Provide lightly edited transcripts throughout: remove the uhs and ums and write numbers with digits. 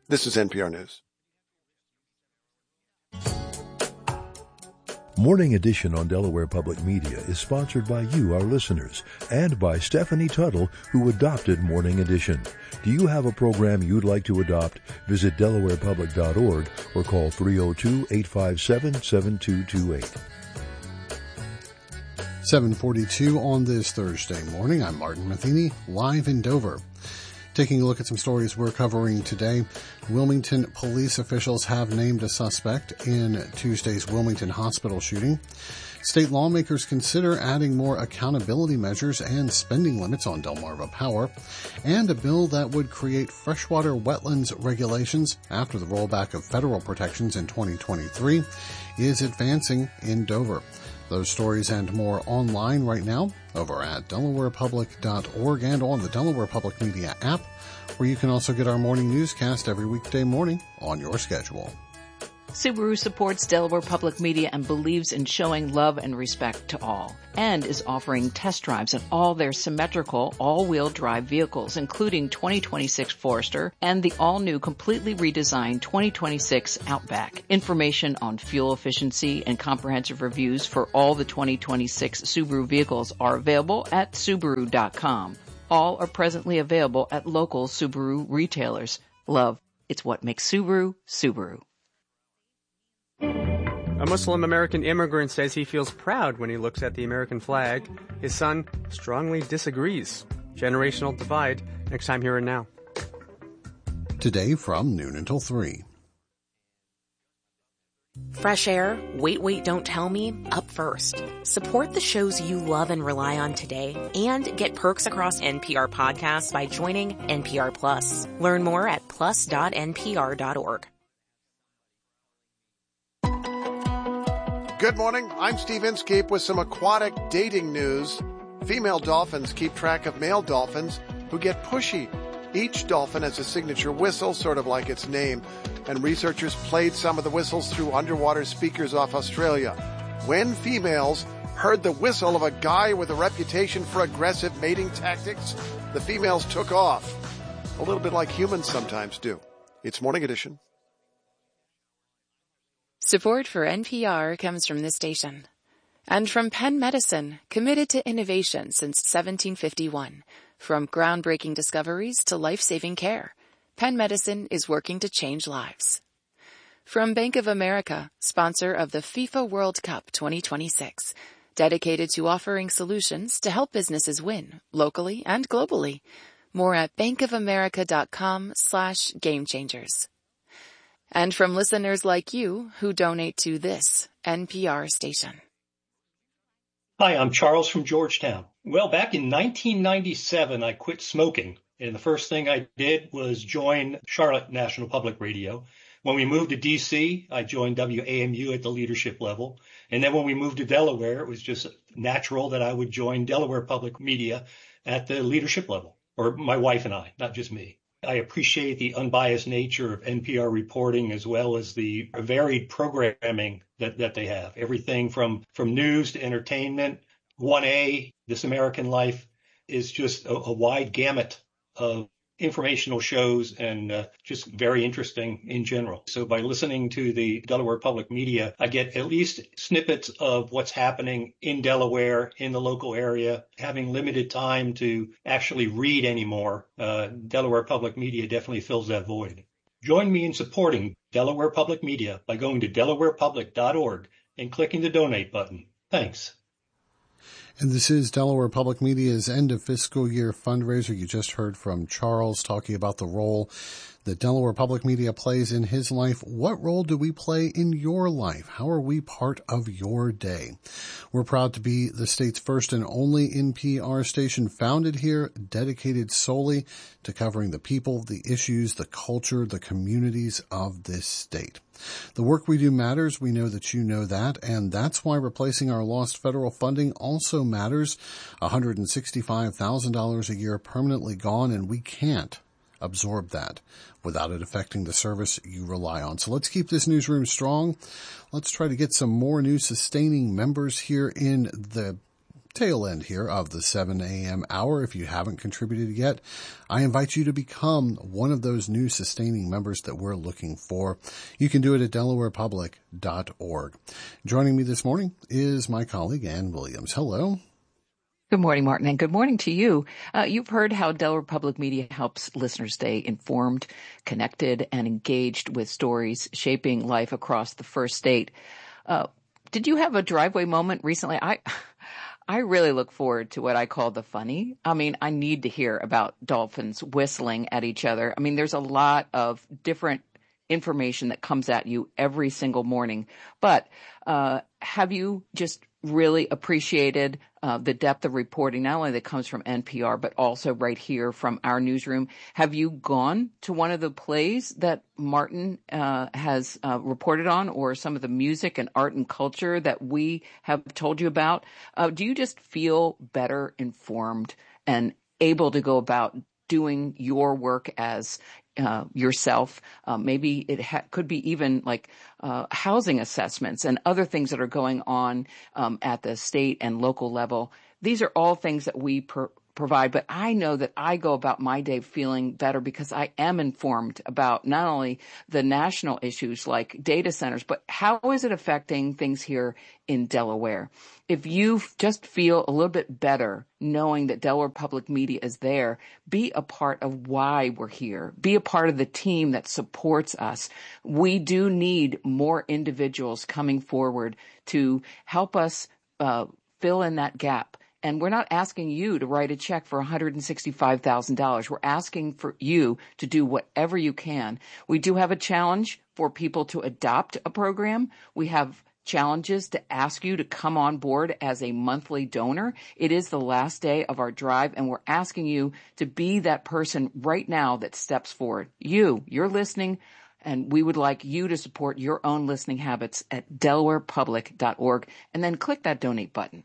This is NPR News. Morning Edition on Delaware Public Media is sponsored by you, our listeners, and by Stephanie Tuttle, who adopted Morning Edition. Do you have a program you'd like to adopt? Visit DelawarePublic.org or call 302-857-7228. 7:42 on this Thursday morning. I'm Martin Matheny, live in Dover. Taking a look at some stories we're covering today. Wilmington police officials have named a suspect in Tuesday's Wilmington hospital shooting. State lawmakers consider adding more accountability measures and spending limits on Delmarva Power. And a bill that would create freshwater wetlands regulations after the rollback of federal protections in 2023 is advancing in Dover. Those stories and more online right now over at DelawarePublic.org and on the Delaware Public Media app, where you can also get our morning newscast every weekday morning on your schedule. Subaru supports Delaware Public Media and believes in showing love and respect to all, and is offering test drives on all their symmetrical all-wheel drive vehicles, including 2026 Forester and the all-new completely redesigned 2026 Outback. Information on fuel efficiency and comprehensive reviews for all the 2026 Subaru vehicles are available at Subaru.com. All are presently available at local Subaru retailers. Love, it's what makes Subaru, Subaru. A Muslim American immigrant says he feels proud when he looks at the American flag. His son strongly disagrees. Generational divide, next time Here and Now. Today from noon until 3. Fresh air, Wait, Don't Tell Me, up first. Support the shows you love and rely on today and get perks across NPR podcasts by joining NPR Plus. Learn more at plus.npr.org. Good morning. I'm Steve Inskeep with some aquatic dating news. Female dolphins keep track of male dolphins who get pushy. Each dolphin has a signature whistle, sort of like its name, and researchers played some of the whistles through underwater speakers off Australia. When females heard the whistle of a guy with a reputation for aggressive mating tactics, the females took off. A little bit like humans sometimes do. It's Morning Edition. Support for NPR comes from this station and from Penn Medicine, committed to innovation since 1751. From groundbreaking discoveries to life-saving care, Penn Medicine is working to change lives. From Bank of America, sponsor of the FIFA World Cup 2026, dedicated to offering solutions to help businesses win locally and globally. More at bankofamerica.com/gamechangers. And from listeners like you who donate to this NPR station. Hi, I'm Charles from Georgetown. Well, back in 1997, I quit smoking. And the first thing I did was join Charlotte National Public Radio. When we moved to D.C., I joined WAMU at the leadership level. And then when we moved to Delaware, it was just natural that I would join Delaware Public Media at the leadership level, or my wife and I, not just me. I appreciate the unbiased nature of NPR reporting as well as the varied programming that they have. Everything from news to entertainment. 1A, This American Life, is just a wide gamut of informational shows and just very interesting in general. So by listening to the Delaware Public Media, I get at least snippets of what's happening in Delaware, in the local area. Having limited time to actually read anymore, Delaware Public Media definitely fills that void. Join me in supporting Delaware Public Media by going to DelawarePublic.org and clicking the donate button. Thanks. And this is Delaware Public Media's end of fiscal year fundraiser. You just heard from Charles talking about the role that Delaware Public Media plays in his life. What role do we play in your life? How are we part of your day? We're proud to be the state's first and only NPR station founded here, dedicated solely to covering the people, the issues, the culture, the communities of this state. The work we do matters. We know that you know that, and that's why replacing our lost federal funding also matters. $165,000 a year permanently gone, and we can't absorb that without it affecting the service you rely on. So let's keep this newsroom strong. Let's try to get some more new sustaining members here in the tail end here of the 7 a.m. hour. If you haven't contributed yet, I invite you to become one of those new sustaining members that we're looking for. You can do it at DelawarePublic.org. Joining me this morning is my colleague, Ann Williams. Hello. Good morning, Martin, and good morning to you. You've heard how Delaware Public Media helps listeners stay informed, connected, and engaged with stories shaping life across the first state. Did you have a driveway moment recently? I really look forward to what I call the funny. I mean, I need to hear about dolphins whistling at each other. I mean, there's a lot of different information that comes at you every single morning. But have you just really appreciated the depth of reporting, not only that comes from NPR, but also right here from our newsroom? Have you gone to one of the plays that Martin has reported on, or some of the music and art and culture that we have told you about? Do you just feel better informed and able to go about doing your work as yourself? Maybe it could be even like housing assessments and other things that are going on at the state and local level. These are all things that we provide, but I know that I go about my day feeling better because I am informed about not only the national issues like data centers, but how is it affecting things here in Delaware? If you just feel a little bit better knowing that Delaware Public Media is there, be a part of why we're here. Be a part of the team that supports us. We do need more individuals coming forward to help us fill in that gap. And we're not asking you to write a check for $165,000. We're asking for you to do whatever you can. We do have a challenge for people to adopt a program. We have challenges to ask you to come on board as a monthly donor. It is the last day of our drive, and we're asking you to be that person right now that steps forward. You're listening, and we would like you to support your own listening habits at DelawarePublic.org, and then click that donate button.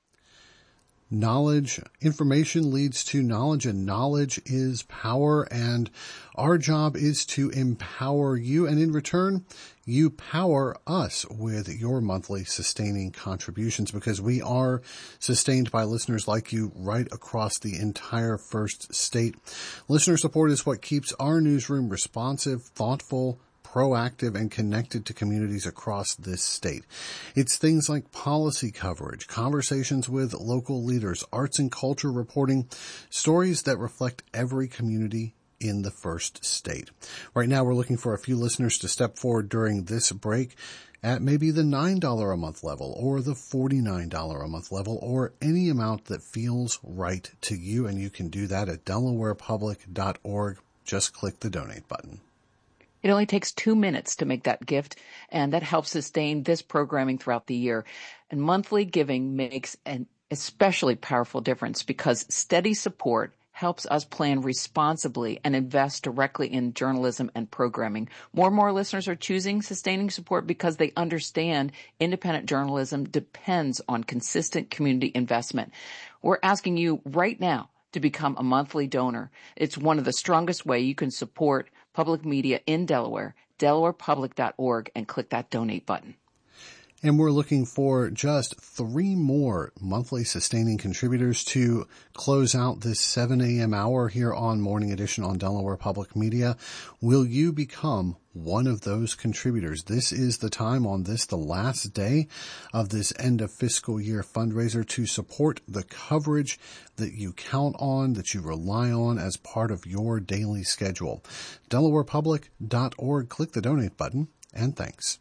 Knowledge, information leads to knowledge, and knowledge is power, and our job is to empower you, and in return, you power us with your monthly sustaining contributions, because we are sustained by listeners like you right across the entire first state. Listener support is what keeps our newsroom responsive, thoughtful, proactive, and connected to communities across this state. It's things like policy coverage, conversations with local leaders, arts and culture reporting, stories that reflect every community in the first state. Right now, we're looking for a few listeners to step forward during this break at maybe the $9 a month level or the $49 a month level, or any amount that feels right to you. And you can do that at DelawarePublic.org. Just click the donate button. It only takes 2 minutes to make that gift, and that helps sustain this programming throughout the year. And monthly giving makes an especially powerful difference because steady support helps us plan responsibly and invest directly in journalism and programming. More and more listeners are choosing sustaining support because they understand independent journalism depends on consistent community investment. We're asking you right now to become a monthly donor. It's one of the strongest ways you can support public media in Delaware, DelawarePublic.org, and click that donate button. And we're looking for just 3 more monthly sustaining contributors to close out this 7 a.m. hour here on Morning Edition on Delaware Public Media. Will you become one of those contributors? This is the time on this, the last day of this end of fiscal year fundraiser, to support the coverage that you count on, that you rely on as part of your daily schedule. DelawarePublic.org. Click the donate button, and thanks.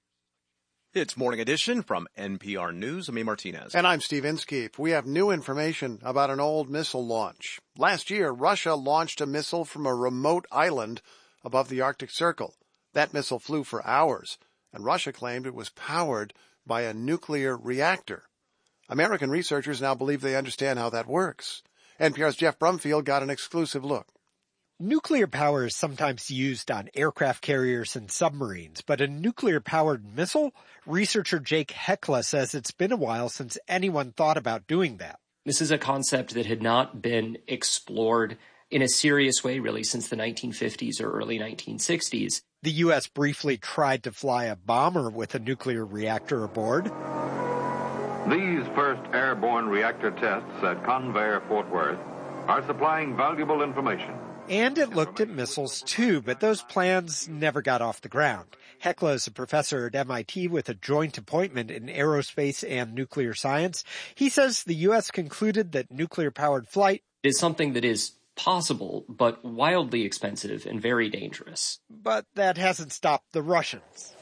It's Morning Edition from NPR News. I'm A. Martinez. And I'm Steve Inskeep. We have new information about an old missile launch. Last year, Russia launched a missile from a remote island above the Arctic Circle. That missile flew for hours, and Russia claimed it was powered by a nuclear reactor. American researchers now believe they understand how that works. NPR's Jeff Brumfield got an exclusive look. Nuclear power is sometimes used on aircraft carriers and submarines, but a nuclear-powered missile? Researcher Jake Hekla says it's been a while since anyone thought about doing that. This is a concept that had not been explored in a serious way, really, since the 1950s or early 1960s. The U.S. briefly tried to fly a bomber with a nuclear reactor aboard. These first airborne reactor tests at Convair, Fort Worth, are supplying valuable information. And it looked at missiles too, but those plans never got off the ground. Hekla is a professor at MIT with a joint appointment in aerospace and nuclear science. He says the U.S. concluded that nuclear-powered flight is something that is possible, but wildly expensive and very dangerous. But that hasn't stopped the Russians.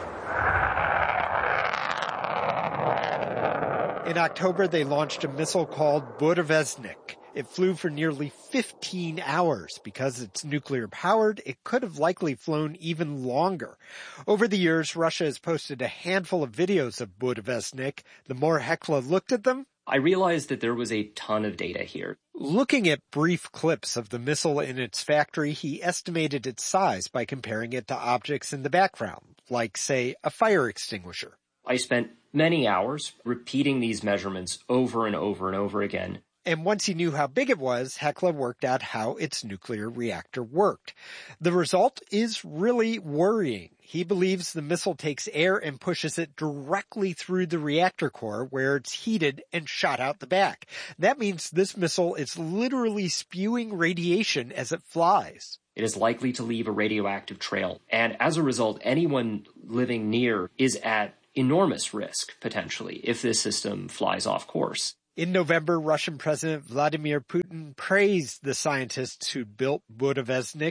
In October, they launched a missile called Budoveznik. It flew for nearly 15 hours. Because it's nuclear-powered, it could have likely flown even longer. Over the years, Russia has posted a handful of videos of Budoveznik. The more Hekla looked at them, I realized that there was a ton of data here. Looking at brief clips of the missile in its factory, he estimated its size by comparing it to objects in the background, like, say, a fire extinguisher. I spent many hours repeating these measurements over and over and over again. And once he knew how big it was, Hekla worked out how its nuclear reactor worked. The result is really worrying. He believes the missile takes air and pushes it directly through the reactor core where it's heated and shot out the back. That means this missile is literally spewing radiation as it flies. It is likely to leave a radioactive trail. And as a result, anyone living near is at enormous risk, potentially, if this system flies off course. In November, Russian President Vladimir Putin praised the scientists who built Budoveznik.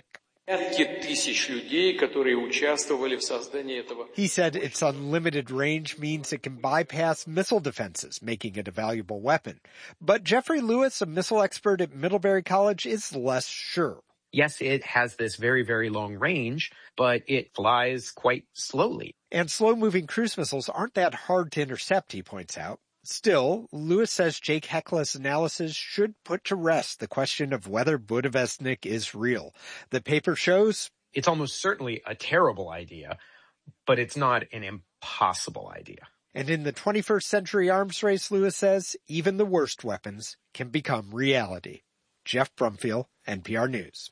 He said its unlimited range means it can bypass missile defenses, making it a valuable weapon. But Jeffrey Lewis, a missile expert at Middlebury College, is less sure. Yes, it has this very, very long range, but it flies quite slowly. And slow-moving cruise missiles aren't that hard to intercept, he points out. Still, Lewis says Jake Hekla's analysis should put to rest the question of whether Budoveznik is real. The paper shows it's almost certainly a terrible idea, but it's not an impossible idea. And in the 21st century arms race, Lewis says, even the worst weapons can become reality. Jeff Brumfield, NPR News.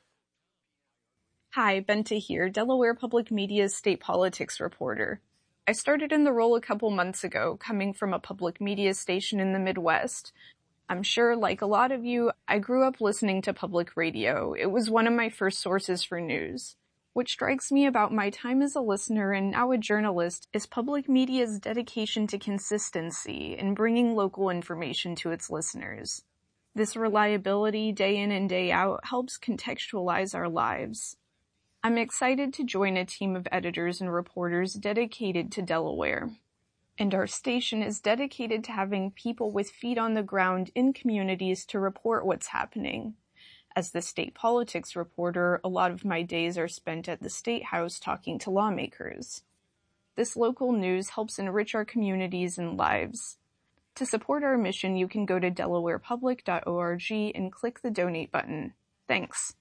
Hi, Bente here, Delaware Public Media's state politics reporter. I started in the role a couple months ago, coming from a public media station in the Midwest. I'm sure, like a lot of you, I grew up listening to public radio. It was one of my first sources for news. What strikes me about my time as a listener and now a journalist is public media's dedication to consistency in bringing local information to its listeners. This reliability, day in and day out, helps contextualize our lives. I'm excited to join a team of editors and reporters dedicated to Delaware. And our station is dedicated to having people with feet on the ground in communities to report what's happening. As the state politics reporter, a lot of my days are spent at the State House talking to lawmakers. This local news helps enrich our communities and lives. To support our mission, you can go to delawarepublic.org and click the donate button. Thanks.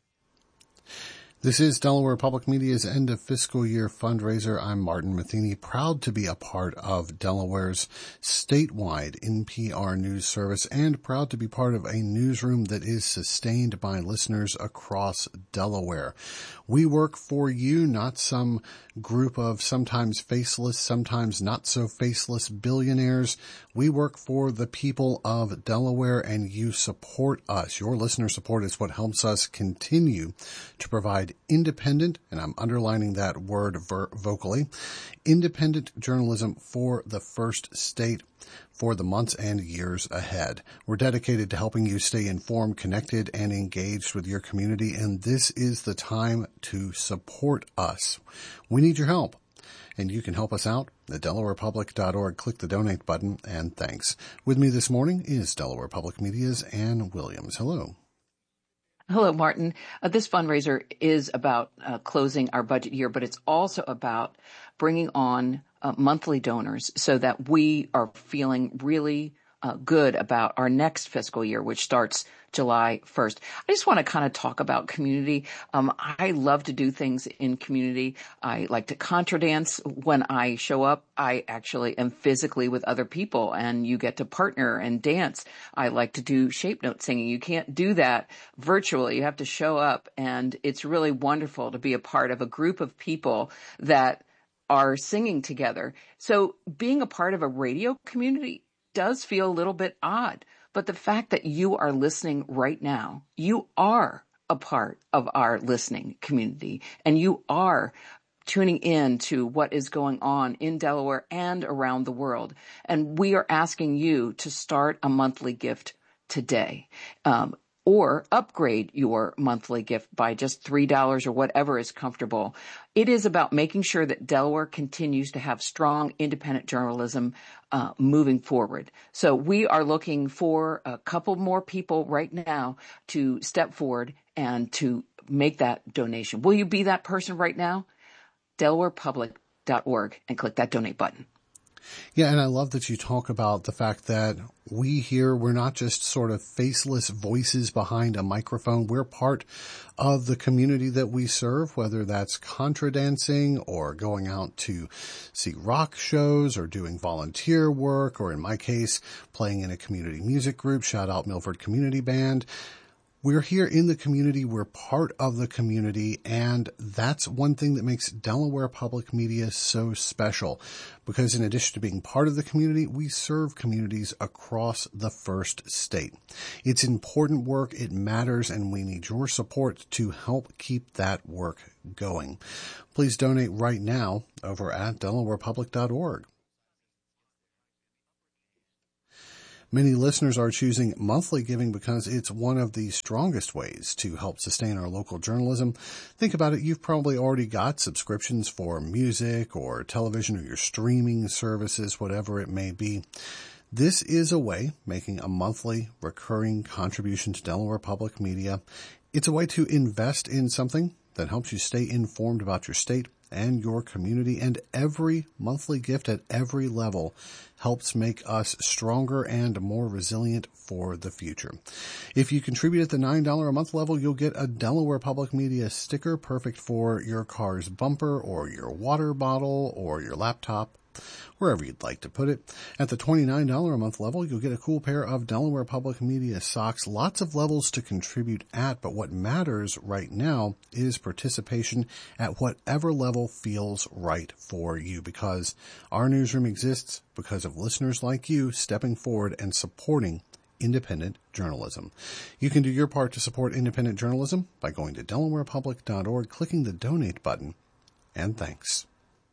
This is Delaware Public Media's end of fiscal year fundraiser. I'm Martin Matheny, proud to be a part of Delaware's statewide NPR news service and proud to be part of a newsroom that is sustained by listeners across Delaware. We work for you, not some group of sometimes faceless, sometimes not so faceless billionaires. We work for the people of Delaware, and you support us. Your listener support is what helps us continue to provide independent, and I'm underlining that word vocally, independent journalism for the first state for the months and years ahead. We're dedicated to helping you stay informed, connected, and engaged with your community, and this is the time to support us. We need your help, and you can help us out at delawarepublic.org. Click the donate button, and thanks. With me this morning is Delaware Public Media's Ann Williams. Hello. Hello, Martin. This fundraiser is about closing our budget year, but it's also about bringing on monthly donors so that we are feeling really good about our next fiscal year, which starts July 1st. I just want to kind of talk about community. I love to do things in community. I like to contra dance. When I show up, I actually am physically with other people and you get to partner and dance. I like to do shape note singing. You can't do that virtually. You have to show up, and it's really wonderful to be a part of a group of people that are singing together. So being a part of a radio community does feel a little bit odd. But the fact that you are listening right now, you are a part of our listening community, and you are tuning in to what is going on in Delaware and around the world. And we are asking you to start a monthly gift today, or upgrade your monthly gift by just $3 or whatever is comfortable. It is about making sure that Delaware continues to have strong independent journalism moving forward. So we are looking for a couple more people right now to step forward and to make that donation. Will you be that person right now? DelawarePublic.org and click that donate button. Yeah, and I love that you talk about the fact that we here, we're not just sort of faceless voices behind a microphone. We're part of the community that we serve, whether that's contra dancing or going out to see rock shows or doing volunteer work, or in my case, playing in a community music group. Shout out Milford Community Band. We're here in the community. We're part of the community. And that's one thing that makes Delaware Public Media so special, because in addition to being part of the community, we serve communities across the first state. It's important work. It matters. And we need your support to help keep that work going. Please donate right now over at DelawarePublic.org. Many listeners are choosing monthly giving because it's one of the strongest ways to help sustain our local journalism. Think about it. You've probably already got subscriptions for music or television or your streaming services, whatever it may be. This is a way, making a monthly recurring contribution to Delaware Public Media. It's a way to invest in something that helps you stay informed about your state and your community, and every monthly gift at every level helps make us stronger and more resilient for the future. If you contribute at the $9 a month level, you'll get a Delaware Public Media sticker, perfect for your car's bumper or your water bottle or your laptop, wherever you'd like to put it. At the $29 a month level, you'll get a cool pair of Delaware Public Media socks. Lots of levels to contribute at, but what matters right now is participation at whatever level feels right for you, because our newsroom exists because of listeners like you stepping forward and supporting independent journalism. You can do your part to support independent journalism by going to DelawarePublic.org, clicking the donate button, and thanks.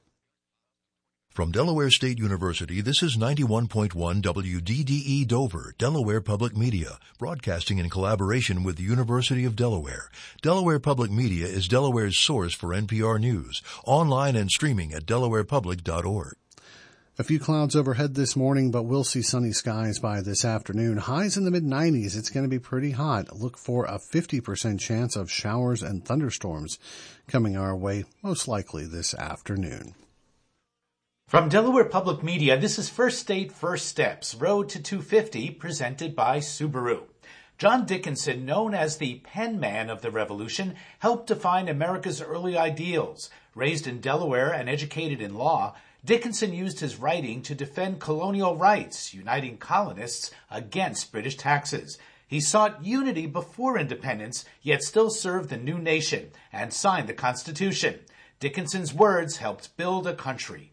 From Delaware State University, this is 91.1 WDDE Dover, Delaware Public Media, broadcasting in collaboration with the University of Delaware. Delaware Public Media is Delaware's source for NPR News, online and streaming at DelawarePublic.org. A few clouds overhead this morning, but we'll see sunny skies by this afternoon. Highs in the mid-90s. It's going to be pretty hot. Look for a 50% chance of showers and thunderstorms coming our way, most likely this afternoon. From Delaware Public Media, this is First State, First Steps, Road to 250, presented by Subaru. John Dickinson, known as the pen man of the Revolution, helped define America's early ideals. Raised in Delaware and educated in law, Dickinson used his writing to defend colonial rights, uniting colonists against British taxes. He sought unity before independence, yet still served the new nation, and signed the Constitution. Dickinson's words helped build a country.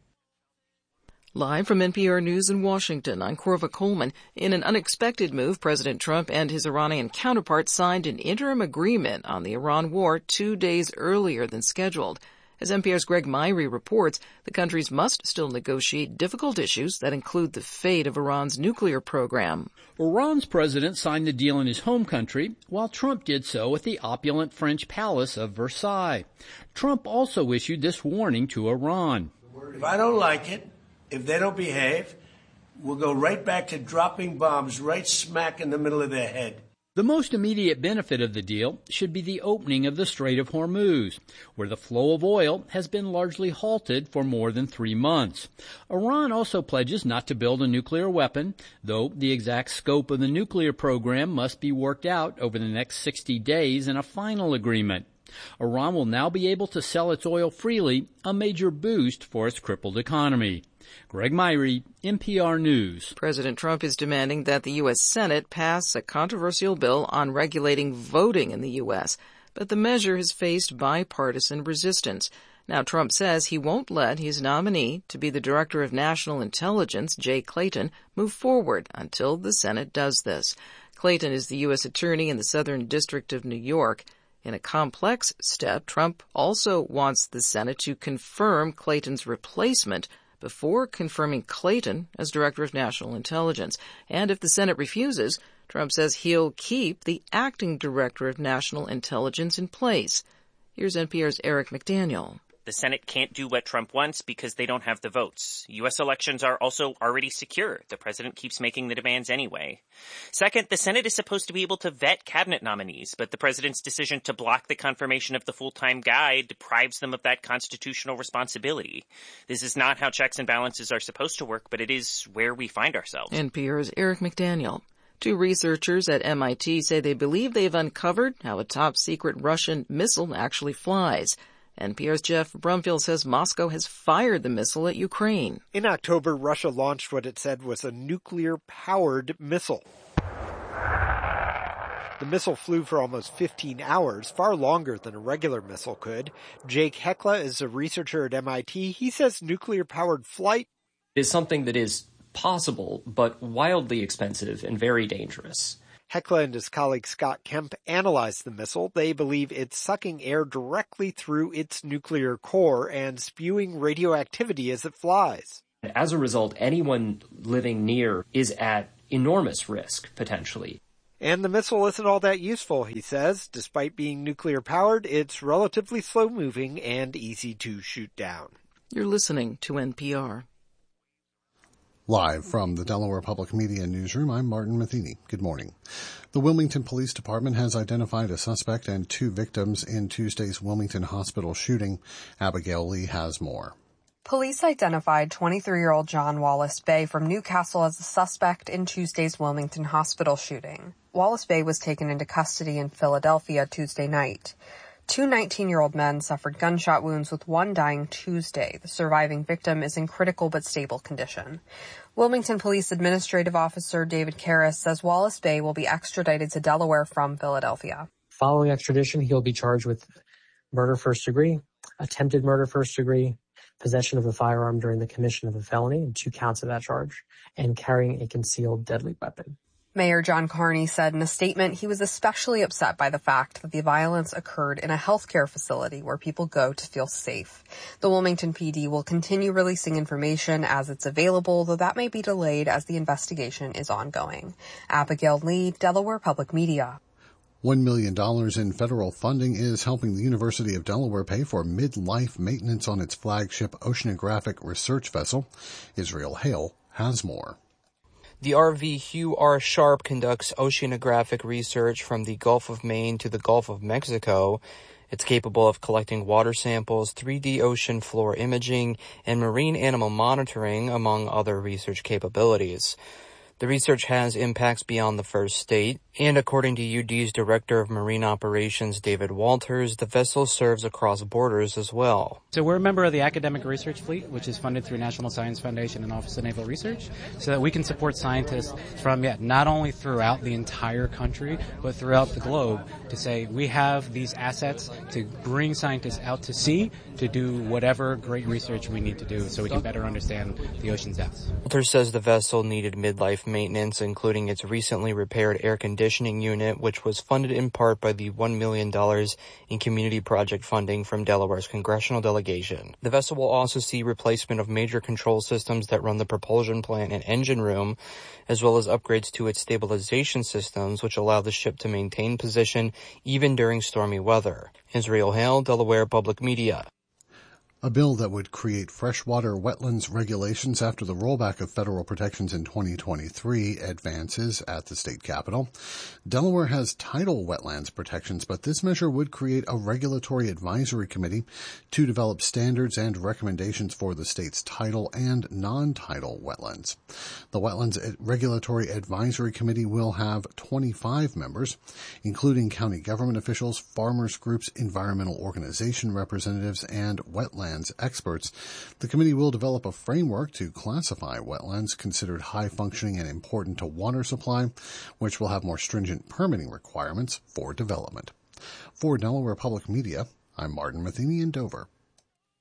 Live from NPR News in Washington, I'm Corva Coleman. In an unexpected move, President Trump and his Iranian counterpart signed an interim agreement on the Iran war 2 days earlier than scheduled. As NPR's Greg Myrie reports, the countries must still negotiate difficult issues that include the fate of Iran's nuclear program. Iran's president signed the deal in his home country, while Trump did so at the opulent French palace of Versailles. Trump also issued this warning to Iran. If I don't like it, if they don't behave, we'll go right back to dropping bombs right smack in the middle of their head. The most immediate benefit of the deal should be the opening of the Strait of Hormuz, where the flow of oil has been largely halted for more than 3 months. Iran also pledges not to build a nuclear weapon, though the exact scope of the nuclear program must be worked out over the next 60 days in a final agreement. Iran will now be able to sell its oil freely, a major boost for its crippled economy. Greg Myrie, NPR News. President Trump is demanding that the U.S. Senate pass a controversial bill on regulating voting in the U.S., but the measure has faced bipartisan resistance. Now, Trump says he won't let his nominee to be the Director of National Intelligence, Jay Clayton, move forward until the Senate does this. Clayton is the U.S. Attorney in the Southern District of New York. In a complex step, Trump also wants the Senate to confirm Clayton's replacement before confirming Clayton as Director of National Intelligence. And if the Senate refuses, Trump says he'll keep the acting Director of National Intelligence in place. Here's NPR's Eric McDaniel. The Senate can't do what Trump wants because they don't have the votes. U.S. elections are also already secure. The president keeps making the demands anyway. Second, the Senate is supposed to be able to vet cabinet nominees, but the president's decision to block the confirmation of the full-time guy deprives them of that constitutional responsibility. This is not how checks and balances are supposed to work, but it is where we find ourselves. NPR's Eric McDaniel. Two researchers at MIT say they believe they've uncovered how a top-secret Russian missile actually flies. NPR's Jeff Brumfield says Moscow has fired the missile at Ukraine. In October, Russia launched what it said was a nuclear-powered missile. The missile flew for almost 15 hours, far longer than a regular missile could. Jake Hekla is a researcher at MIT. He says nuclear-powered flight is something that is possible, but wildly expensive and very dangerous. Hekla and his colleague Scott Kemp analyzed the missile. They believe it's sucking air directly through its nuclear core and spewing radioactivity as it flies. As a result, anyone living near is at enormous risk, potentially. And the missile isn't all that useful, he says. Despite being nuclear-powered, it's relatively slow-moving and easy to shoot down. You're listening to NPR. Live from the Delaware Public Media Newsroom, I'm Martin Matheny. Good morning. The Wilmington Police Department has identified a suspect and 2 victims in Tuesday's Wilmington hospital shooting. Abigail Lee has more. Police identified 23-year-old John Wallace Bay from Newcastle as the suspect in Tuesday's Wilmington hospital shooting. Wallace Bay was taken into custody in Philadelphia Tuesday night. 2 19-year-old men suffered gunshot wounds, with one dying Tuesday. The surviving victim is in critical but stable condition. Wilmington Police Administrative Officer David Karras says Wallace Bay will be extradited to Delaware from Philadelphia. Following extradition, he'll be charged with murder first degree, attempted murder first degree, possession of a firearm during the commission of a felony, and 2 counts of that charge, and carrying a concealed deadly weapon. Mayor John Carney said in a statement he was especially upset by the fact that the violence occurred in a healthcare facility where people go to feel safe. The Wilmington PD will continue releasing information as it's available, though that may be delayed as the investigation is ongoing. Abigail Lee, Delaware Public Media. $1 million in federal funding is helping the University of Delaware pay for mid-life maintenance on its flagship oceanographic research vessel. Israel Hale has more. The RV Hugh R. Sharp conducts oceanographic research from the Gulf of Maine to the Gulf of Mexico. It's capable of collecting water samples, 3D ocean floor imaging, and marine animal monitoring, among other research capabilities. The research has impacts beyond the first state, and according to UD's Director of Marine Operations, David Walters, the vessel serves across borders as well. So we're a member of the Academic Research Fleet, which is funded through National Science Foundation and Office of Naval Research, so that we can support scientists from not only throughout the entire country, but throughout the globe, to say we have these assets to bring scientists out to sea to do whatever great research we need to do so we can better understand the ocean's depths. Walters says the vessel needed midlife maintenance, including its recently repaired air conditioning unit, which was funded in part by the $1 million in community project funding from Delaware's congressional delegation. The vessel will also see replacement of major control systems that run the propulsion plant and engine room, as well as upgrades to its stabilization systems, which allow the ship to maintain position even during stormy weather. Israel Hale, Delaware Public Media. A bill that would create freshwater wetlands regulations after the rollback of federal protections in 2023 advances at the state capitol. Delaware has tidal wetlands protections, but this measure would create a regulatory advisory committee to develop standards and recommendations for the state's tidal and non-tidal wetlands. The Wetlands Regulatory Advisory Committee will have 25 members, including county government officials, farmers groups, environmental organization representatives, and wetlands experts. The committee will develop a framework to classify wetlands considered high-functioning and important to water supply, which will have more stringent permitting requirements for development. For Delaware Public Media, I'm Martin Matheny in Dover.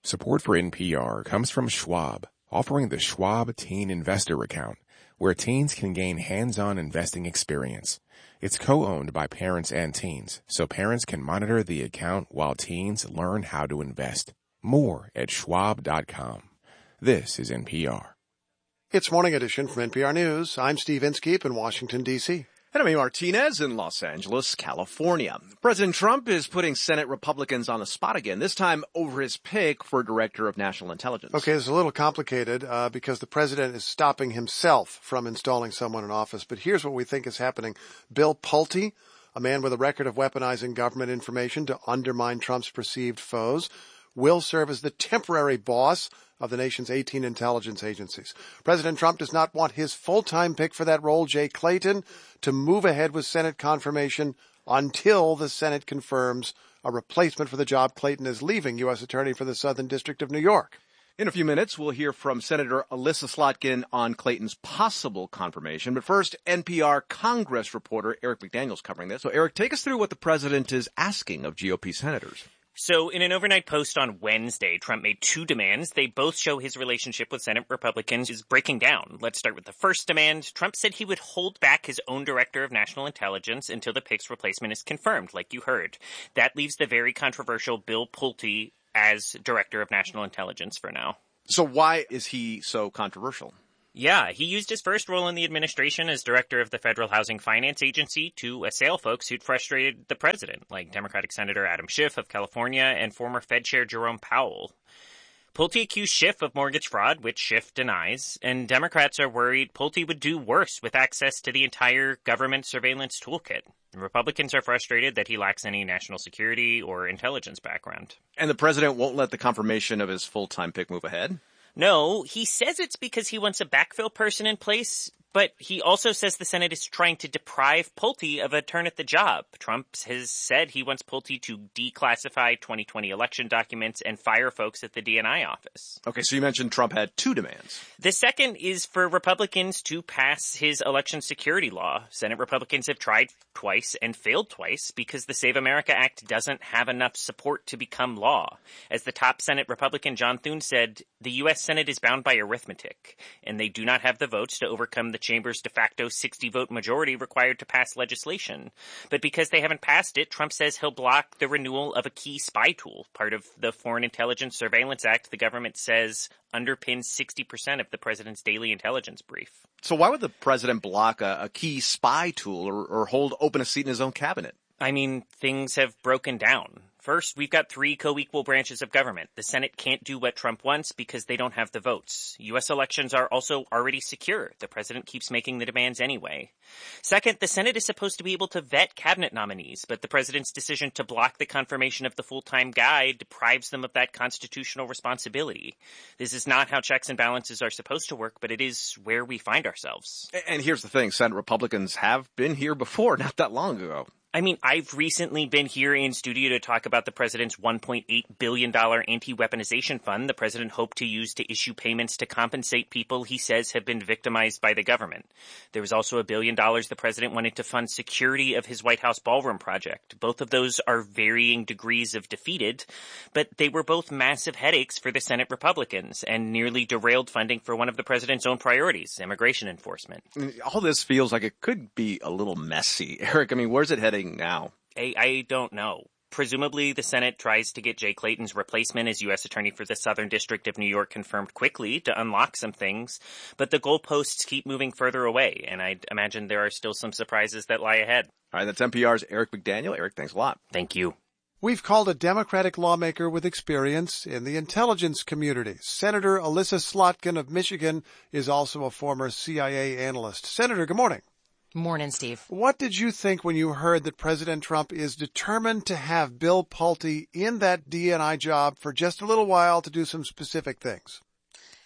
Support for NPR comes from Schwab, offering the Schwab Teen Investor Account, where teens can gain hands-on investing experience. It's co-owned by parents and teens, so parents can monitor the account while teens learn how to invest. More at schwab.com. This is NPR. It's Morning Edition from NPR News. I'm Steve Inskeep in Washington, D.C. And I'm Martinez in Los Angeles, California. President Trump is putting Senate Republicans on the spot again, this time over his pick for Director of National Intelligence. Okay, this is a little complicated because the president is stopping himself from installing someone in office. But here's what we think is happening. Bill Pulte, a man with a record of weaponizing government information to undermine Trump's perceived foes, will serve as the temporary boss of the nation's 18 intelligence agencies. President Trump does not want his full-time pick for that role, Jay Clayton, to move ahead with Senate confirmation until the Senate confirms a replacement for the job. Clayton is leaving U.S. Attorney for the Southern District of New York. In a few minutes, we'll hear from Senator Elissa Slotkin on Clayton's possible confirmation. But first, NPR Congress reporter Eric McDaniel's covering this. So, Eric, take us through what the president is asking of GOP senators. So in an overnight post on Wednesday, Trump made two demands. They both show his relationship with Senate Republicans is breaking down. Let's start with the first demand. Trump said he would hold back his own Director of National Intelligence until the pick's replacement is confirmed, like you heard. That leaves the very controversial Bill Pulte as Director of National Intelligence for now. So why is he so controversial? Yeah, he used his first role in the administration as director of the Federal Housing Finance Agency to assail folks who'd frustrated the president, like Democratic Senator Adam Schiff of California and former Fed Chair Jerome Powell. Pulte accused Schiff of mortgage fraud, which Schiff denies, and Democrats are worried Pulte would do worse with access to the entire government surveillance toolkit. Republicans are frustrated that he lacks any national security or intelligence background. And the president won't let the confirmation of his full-time pick move ahead? No, he says it's because he wants a backfill person in place, but he also says the Senate is trying to deprive Pulte of a turn at the job. Trump has said he wants Pulte to declassify 2020 election documents and fire folks at the DNI office. Okay, so you mentioned Trump had two demands. The second is for Republicans to pass his election security law. Senate Republicans have tried twice and failed twice because the Save America Act doesn't have enough support to become law. As the top Senate Republican John Thune said, the U.S. Senate is bound by arithmetic, and they do not have the votes to overcome the chamber's de facto 60-vote majority required to pass legislation. But because they haven't passed it, Trump says he'll block the renewal of a key spy tool, part of the Foreign Intelligence Surveillance Act the government says underpins 60% of the president's daily intelligence brief. So why would the president block a key spy tool or hold open a seat in his own cabinet? I mean, things have broken down. First, we've got three co-equal branches of government. The Senate can't do what Trump wants because they don't have the votes. U.S. elections are also already secure. The president keeps making the demands anyway. Second, the Senate is supposed to be able to vet cabinet nominees, but the president's decision to block the confirmation of the full-time guy deprives them of that constitutional responsibility. This is not how checks and balances are supposed to work, but it is where we find ourselves. And here's the thing, Senate Republicans have been here before, not that long ago. I mean, I've recently been here in studio to talk about the president's $1.8 billion anti-weaponization fund the president hoped to use to issue payments to compensate people he says have been victimized by the government. There was also $1 billion the president wanted to fund security of his White House ballroom project. Both of those are varying degrees of defeated, but they were both massive headaches for the Senate Republicans and nearly derailed funding for one of the president's own priorities, immigration enforcement. All this feels like it could be a little messy. Eric, I mean, where's it heading now? I don't know. Presumably, the Senate tries to get Jay Clayton's replacement as U.S. Attorney for the Southern District of New York confirmed quickly to unlock some things, but the goalposts keep moving further away, and I imagine there are still some surprises that lie ahead. All right, that's NPR's Eric McDaniel. Eric, thanks a lot. Thank you. We've called a Democratic lawmaker with experience in the intelligence community. Senator Elissa Slotkin of Michigan is also a former CIA analyst. Senator, good morning. Morning, Steve. What did you think when you heard that President Trump is determined to have Bill Pulte in that DNI job for just a little while to do some specific things?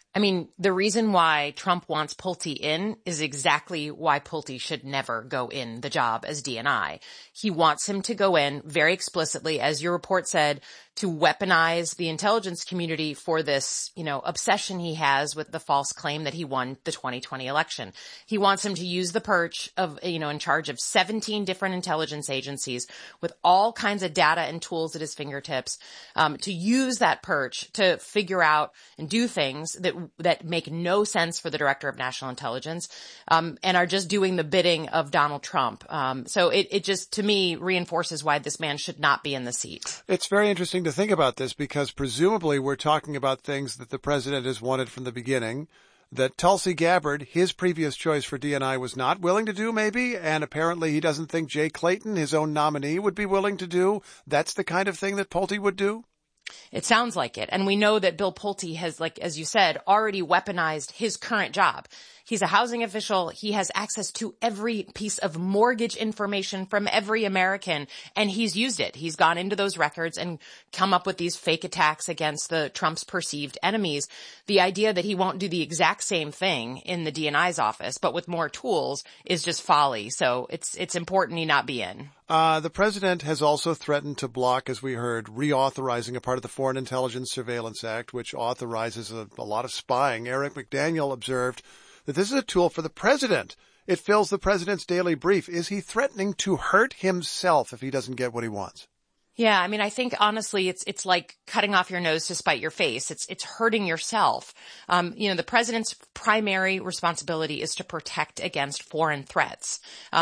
I mean, the reason why Trump wants Pulte in is exactly why Pulte should never go in the job as DNI. He wants him to go in very explicitly, as your report said, to weaponize the intelligence community for this, obsession he has with the false claim that he won the 2020 election. He wants him to use the perch of, in charge of 17 different intelligence agencies with all kinds of data and tools at his fingertips, to use that perch to figure out and do things that make no sense for the director of national intelligence, and are just doing the bidding of Donald Trump. So it just, to me, reinforces why this man should not be in the seat. It's very interesting to think about this because presumably we're talking about things that the president has wanted from the beginning, that Tulsi Gabbard, his previous choice for DNI, was not willing to do maybe, and apparently he doesn't think Jay Clayton, his own nominee, would be willing to do. That's the kind of thing that Pulte would do? It sounds like it. And we know that Bill Pulte has, as you said, already weaponized his current job. He's a housing official. He has access to every piece of mortgage information from every American, and he's used it. He's gone into those records and come up with these fake attacks against Trump's perceived enemies. The idea that he won't do the exact same thing in the DNI's office, but with more tools, is just folly. So it's important he not be in. The president has also threatened to block, as we heard, reauthorizing a part of the Foreign Intelligence Surveillance Act, which authorizes a lot of spying. Eric McDaniel observed that this is a tool for the president. It fills the president's daily brief. Is he threatening to hurt himself if he doesn't get what he wants? Yeah, I mean, I think honestly, it's like cutting off your nose to spite your face. It's hurting yourself. The president's primary responsibility is to protect against foreign threats.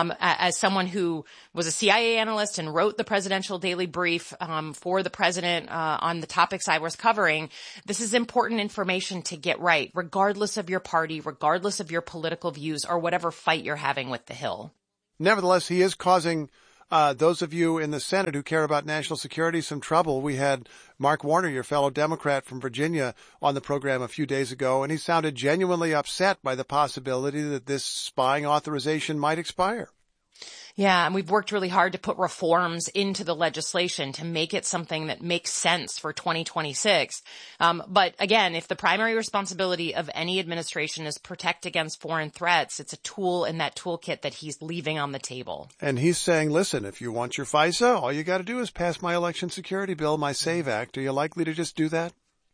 As someone who was a CIA analyst and wrote the presidential daily brief for the president on the topics I was covering, this is important information to get right, regardless of your party, regardless of your political views, or whatever fight you're having with the Hill. Nevertheless, he is causing those of you in the Senate who care about national security some trouble. We had Mark Warner, your fellow Democrat from Virginia, on the program a few days ago, and he sounded genuinely upset by the possibility that this spying authorization might expire. Yeah, and we've worked really hard to put reforms into the legislation to make it something that makes sense for 2026. But again, if the primary responsibility of any administration is protect against foreign threats, it's a tool in that toolkit that he's leaving on the table. And he's saying, listen, if you want your FISA, all you got to do is pass my election security bill, my SAVE Act. Are you likely to just do that?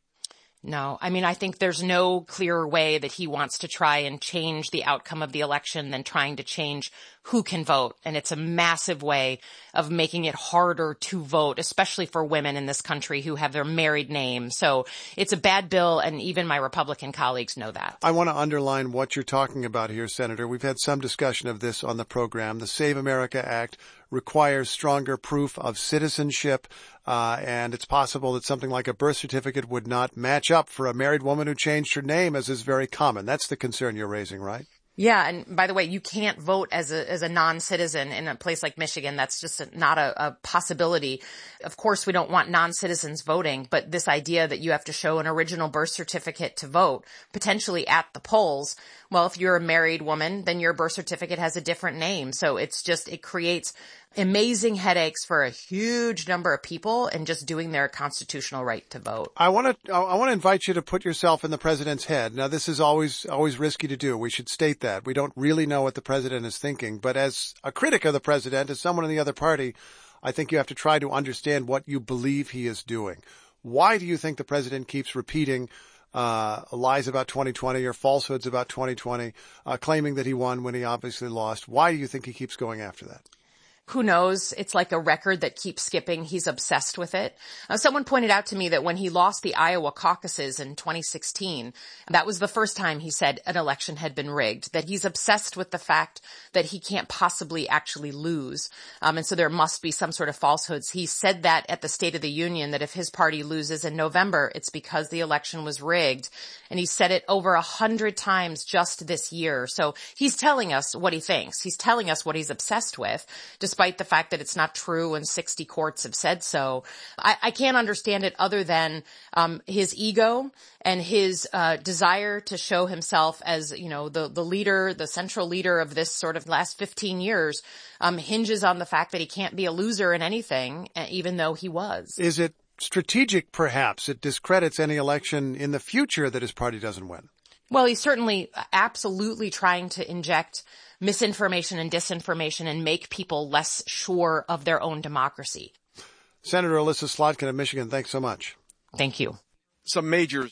No, I mean, I think there's no clearer way that he wants to try and change the outcome of the election than trying to change who can vote. And it's a massive way of making it harder to vote, especially for women in this country who have their married name. So it's a bad bill, and even my Republican colleagues know that. I want to underline what you're talking about here, Senator. We've had some discussion of this on the program. The Save America Act requires stronger proof of citizenship, and it's possible that something like a birth certificate would not match up for a married woman who changed her name, as is very common. That's the concern you're raising, right? Yeah, and by the way, you can't vote as a non-citizen in a place like Michigan. That's just not a possibility. Of course, we don't want non-citizens voting, but this idea that you have to show an original birth certificate to vote, potentially at the polls, well, if you're a married woman, then your birth certificate has a different name. So it creates amazing headaches for a huge number of people and just doing their constitutional right to vote. I want to invite you to put yourself in the president's head. Now, this is always risky to do. We should state that. We don't really know what the president is thinking. But as a critic of the president, as someone in the other party, I think you have to try to understand what you believe he is doing. Why do you think the president keeps repeating lies about 2020 or falsehoods about 2020, claiming that he won when he obviously lost? Why do you think he keeps going after that? Who knows? It's like a record that keeps skipping. He's obsessed with it. Someone pointed out to me that when he lost the Iowa caucuses in 2016, that was the first time he said an election had been rigged, that he's obsessed with the fact that he can't possibly actually lose. And so there must be some sort of falsehoods. He said that at the State of the Union, that if his party loses in November, it's because the election was rigged. And he said it over 100 times just this year. So he's telling us what he thinks. He's telling us what he's obsessed with, despite the fact that it's not true and 60 courts have said so. I can't understand it other than his ego and his desire to show himself as, the leader, the central leader of this sort of last 15 years, hinges on the fact that he can't be a loser in anything, even though he was. Is it strategic, perhaps. It discredits any election in the future that his party doesn't win. Well, he's certainly absolutely trying to inject misinformation and disinformation and make people less sure of their own democracy. Senator Elissa Slotkin of Michigan, thanks so much. Thank you. Some major.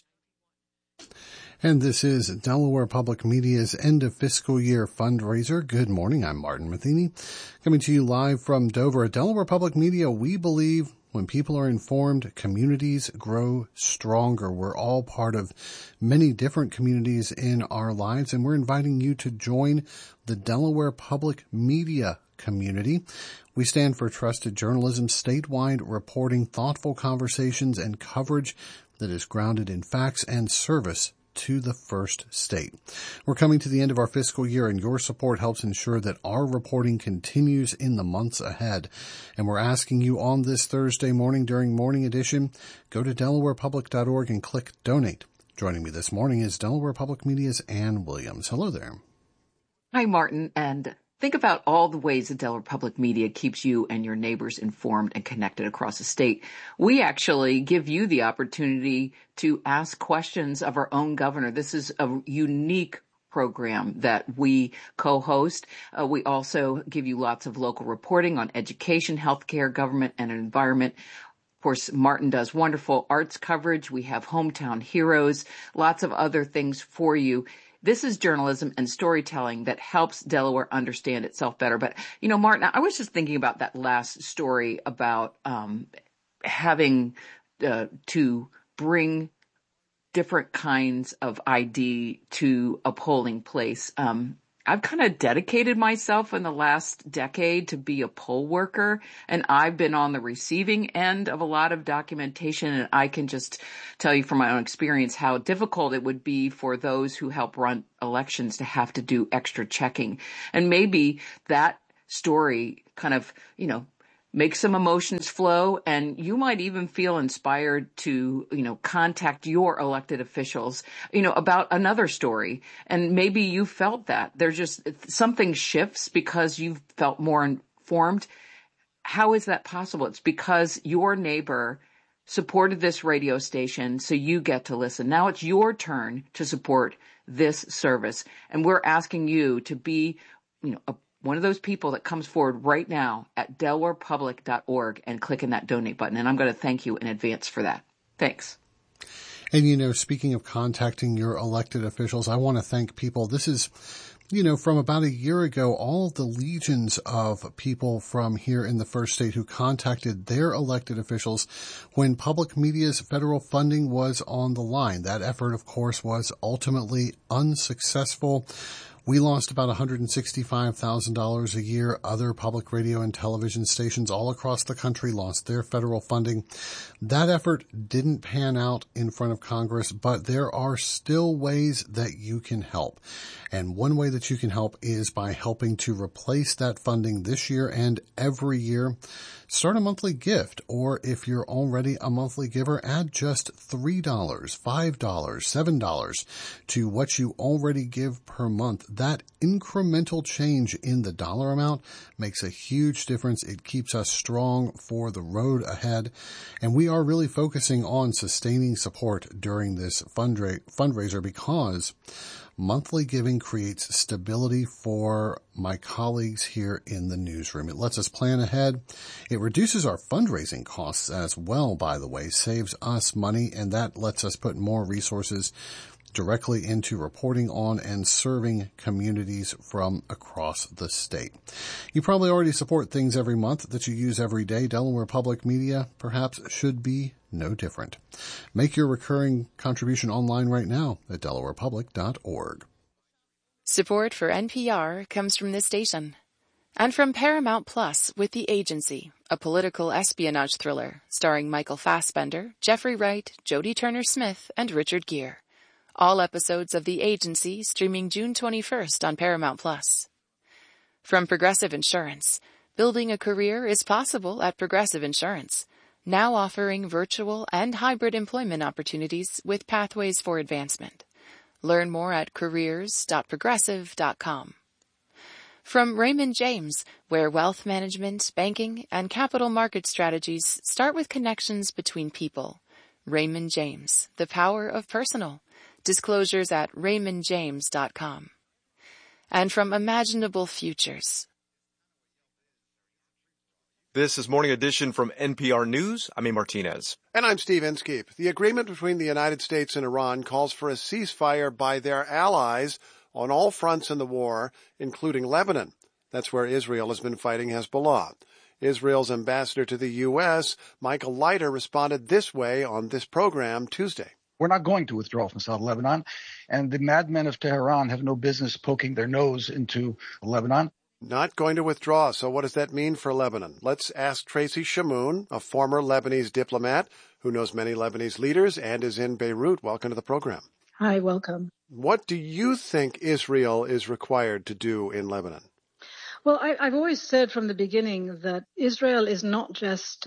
And this is Delaware Public Media's end of fiscal year fundraiser. Good morning. I'm Martin Matheny, coming to you live from Dover. At Delaware Public Media, we believe when people are informed, communities grow stronger. We're all part of many different communities in our lives, and we're inviting you to join the Delaware Public Media community. We stand for trusted journalism, statewide reporting, thoughtful conversations, and coverage that is grounded in facts and service to the first state. We're coming to the end of our fiscal year, and your support helps ensure that our reporting continues in the months ahead. And we're asking you on this Thursday morning during Morning Edition, go to delawarepublic.org and click Donate. Joining me this morning is Delaware Public Media's Ann Williams. Hello there. Hi, Martin, and think about all the ways that Delaware Public Media keeps you and your neighbors informed and connected across the state. We actually give you the opportunity to ask questions of our own governor. This is a unique program that we co-host. We also give you lots of local reporting on education, healthcare, government, and environment. Of course, Martin does wonderful arts coverage. We have Hometown Heroes, lots of other things for you. This is journalism and storytelling that helps Delaware understand itself better. But, you know, Martin, I was just thinking about that last story about having to bring different kinds of ID to a polling place. I've kind of dedicated myself in the last decade to be a poll worker, and I've been on the receiving end of a lot of documentation, and I can just tell you from my own experience how difficult it would be for those who help run elections to have to do extra checking. And maybe that story kind of, you know, make some emotions flow, and you might even feel inspired to, you know, contact your elected officials, you know, about another story. And maybe you felt that. There's just something shifts because you've felt more informed. How is that possible? It's because your neighbor supported this radio station, so you get to listen. Now it's your turn to support this service. And we're asking you to be, you know, one of those people that comes forward right now at delawarepublic.org and clicking that donate button. And I'm going to thank you in advance for that. Thanks. And, you know, speaking of contacting your elected officials, I want to thank people. This is, you know, from about a year ago, all of the legions of people from here in the first state who contacted their elected officials when public media's federal funding was on the line. That effort, of course, was ultimately unsuccessful. We lost about $165,000 a year. Other public radio and television stations all across the country lost their federal funding. That effort didn't pan out in front of Congress, but there are still ways that you can help. And one way that you can help is by helping to replace that funding this year and every year. Start a monthly gift, or if you're already a monthly giver, add just $3, $5, $7 to what you already give per month. That incremental change in the dollar amount makes a huge difference. It keeps us strong for the road ahead. And we are really focusing on sustaining support during this fundraiser because monthly giving creates stability for my colleagues here in the newsroom. It lets us plan ahead. It reduces our fundraising costs as well, by the way, saves us money, and that lets us put more resources directly into reporting on and serving communities from across the state. You probably already support things every month that you use every day. Delaware Public Media perhaps should be no different. Make your recurring contribution online right now at delawarepublic.org. Support for NPR comes from this station and from Paramount Plus with The Agency, a political espionage thriller starring Michael Fassbender, Jeffrey Wright, Jodie Turner-Smith, and Richard Gere. All episodes of The Agency streaming June 21st on Paramount Plus. From Progressive Insurance, building a career is possible at Progressive Insurance, now offering virtual and hybrid employment opportunities with pathways for advancement. Learn more at careers.progressive.com. From Raymond James, where wealth management, banking, and capital market strategies start with connections between people. Raymond James, the power of personal. Disclosures at raymondjames.com. And from Imaginable Futures. This is Morning Edition from NPR News. I'm A. Martinez. And I'm Steve Inskeep. The agreement between the United States and Iran calls for a ceasefire by their allies on all fronts in the war, including Lebanon. That's where Israel has been fighting Hezbollah. Israel's ambassador to the U.S., Michael Leiter, responded this way on this program Tuesday. We're not going to withdraw from South Lebanon, and the madmen of Tehran have no business poking their nose into Lebanon. Not going to withdraw. So what does that mean for Lebanon? Let's ask Tracy Shamoun, a former Lebanese diplomat who knows many Lebanese leaders and is in Beirut. Welcome to the program. Hi, welcome. What do you think Israel is required to do in Lebanon? Well, I've always said from the beginning that Israel is not just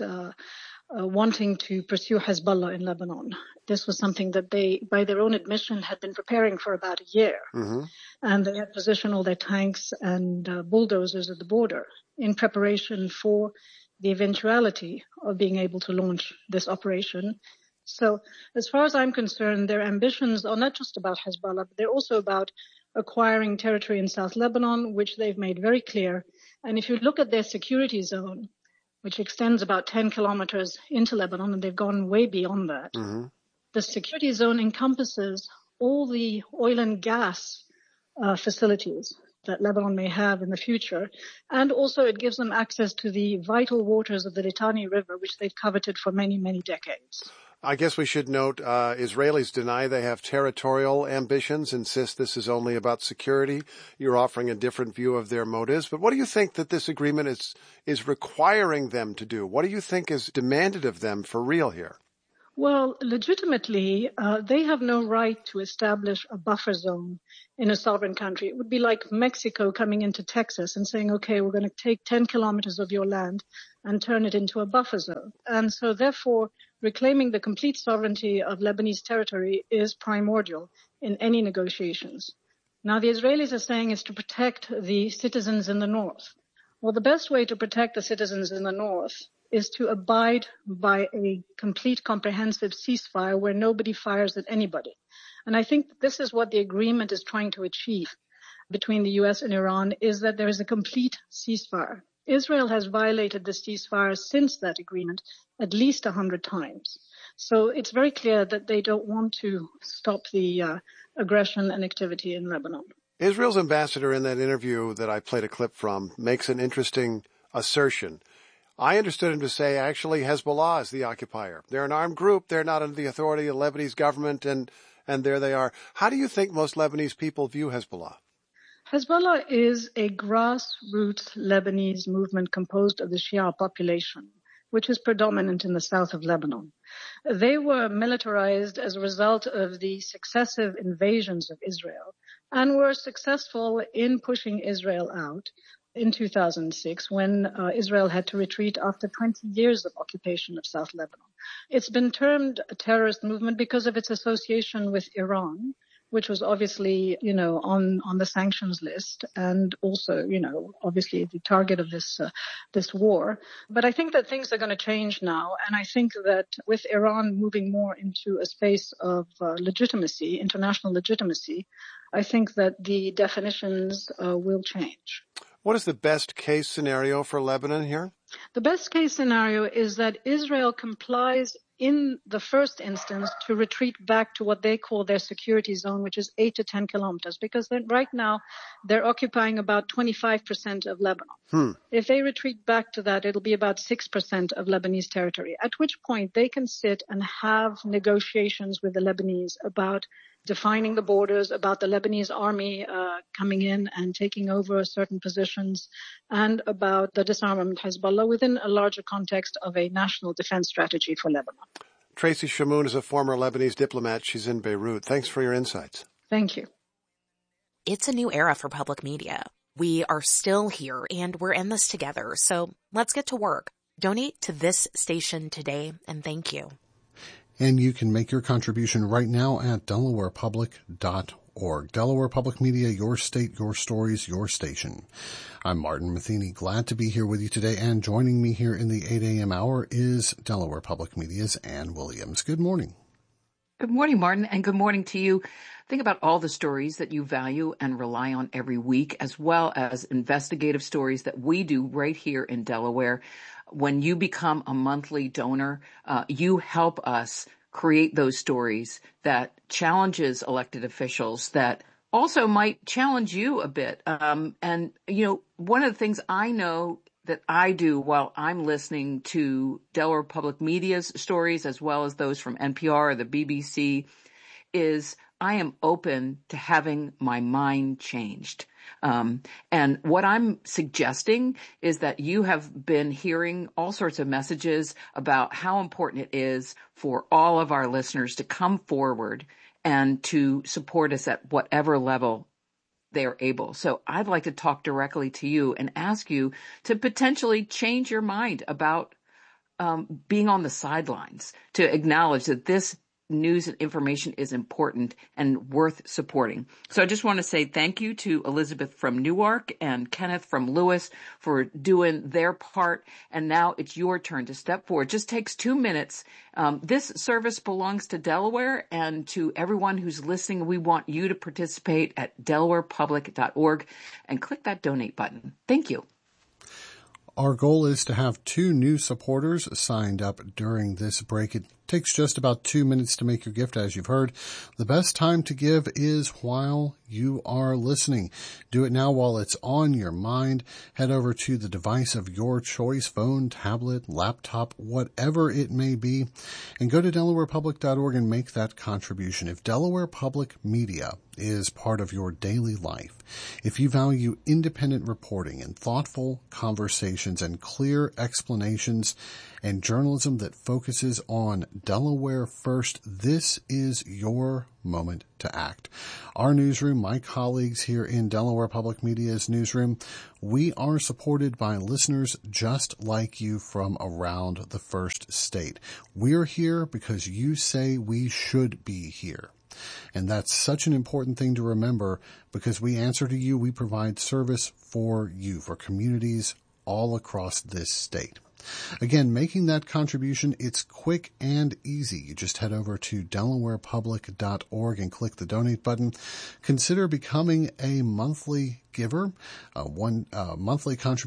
wanting to pursue Hezbollah in Lebanon. This was something that they, by their own admission, had been preparing for about a year. Mm-hmm. And they had positioned all their tanks and bulldozers at the border in preparation for the eventuality of being able to launch this operation. So as far as I'm concerned, their ambitions are not just about Hezbollah, but they're also about acquiring territory in South Lebanon, which they've made very clear. And if you look at their security zone, which extends about 10 kilometers into Lebanon, and they've gone way beyond that, mm-hmm. The security zone encompasses all the oil and gas facilities that Lebanon may have in the future. And also it gives them access to the vital waters of the Litani River, which they've coveted for many, many decades. I guess we should note Israelis deny they have territorial ambitions, insist this is only about security. You're offering a different view of their motives. But what do you think that this agreement is requiring them to do? What do you think is demanded of them for real here? Well, legitimately, they have no right to establish a buffer zone in a sovereign country. It would be like Mexico coming into Texas and saying, okay, we're going to take 10 kilometers of your land and turn it into a buffer zone. And so therefore, reclaiming the complete sovereignty of Lebanese territory is primordial in any negotiations. Now, the Israelis are saying is to protect the citizens in the north. Well, the best way to protect the citizens in the north is to abide by a complete comprehensive ceasefire where nobody fires at anybody. And I think this is what the agreement is trying to achieve between the U.S. and Iran, is that there is a complete ceasefire. Israel has violated the ceasefire since that agreement at least 100 times. So it's very clear that they don't want to stop the aggression and activity in Lebanon. Israel's ambassador in that interview that I played a clip from makes an interesting assertion. I understood him to say actually Hezbollah is the occupier. They're an armed group. They're not under the authority of the Lebanese government, and there they are. How do you think most Lebanese people view Hezbollah? Hezbollah is a grassroots Lebanese movement composed of the Shia population, which is predominant in the south of Lebanon. They were militarized as a result of the successive invasions of Israel and were successful in pushing Israel out in 2006 when Israel had to retreat after 20 years of occupation of South Lebanon. It's been termed a terrorist movement because of its association with Iran, which was obviously, on the sanctions list and also, obviously the target of this war. But I think that things are going to change now. And I think that with Iran moving more into a space of legitimacy, international legitimacy, I think that the definitions will change. What is the best case scenario for Lebanon here? The best case scenario is that Israel complies in the first instance to retreat back to what they call their security zone, which is 8 to 10 kilometers, because right now they're occupying about 25% of Lebanon. If they retreat back to that, it'll be about 6% of Lebanese territory, at which point they can sit and have negotiations with the Lebanese about defining the borders, about the Lebanese army coming in and taking over certain positions, and about the disarmament of Hezbollah within a larger context of a national defense strategy for Lebanon. Tracy Shamoun is a former Lebanese diplomat. She's in Beirut. Thanks for your insights. Thank you. It's a new era for public media. We are still here, and we're in this together. So let's get to work. Donate to this station today, and thank you. And you can make your contribution right now at DelawarePublic.org. DelawarePublic.org. Delaware Public Media, your state, your stories, your station. I'm Martin Matheny, glad to be here with you today, and joining me here in the 8 a.m. hour is Delaware Public Media's Ann Williams. Good morning. Good morning, Martin, and good morning to you. Think about all the stories that you value and rely on every week, as well as investigative stories that we do right here in Delaware. When you become a monthly donor, you help us create those stories that challenges elected officials, that also might challenge you a bit. And, you know, one of the things I know that I do while I'm listening to Delaware Public Media's stories, as well as those from NPR or the BBC, is I am open to having my mind changed. And what I'm suggesting is that you have been hearing all sorts of messages about how important it is for all of our listeners to come forward and to support us at whatever level they're able. So I'd like to talk directly to you and ask you to potentially change your mind about being on the sidelines, to acknowledge that this news and information is important and worth supporting. So I just want to say thank you to Elizabeth from Newark and Kenneth from Lewis for doing their part. And now it's your turn to step forward. It just takes 2 minutes. This service belongs to Delaware, and to everyone who's listening, we want you to participate at DelawarePublic.org and click that donate button. Thank you. Our goal is to have 2 new supporters signed up during this break. It takes just about 2 minutes to make your gift, as you've heard. The best time to give is while you are listening. Do it now while it's on your mind. Head over to the device of your choice, phone, tablet, laptop, whatever it may be, and go to DelawarePublic.org and make that contribution. If Delaware Public Media is part of your daily life, if you value independent reporting and thoughtful conversations and clear explanations and journalism that focuses on Delaware first, this is your moment to act. Our newsroom, my colleagues here in Delaware Public Media's newsroom, we are supported by listeners just like you from around the first state. We're here because you say we should be here. And that's such an important thing to remember, because we answer to you. We provide service for you, for communities all across this state. Again, making that contribution, it's quick and easy. You just head over to DelawarePublic.org and click the donate button. Consider becoming a monthly giver. One monthly contribution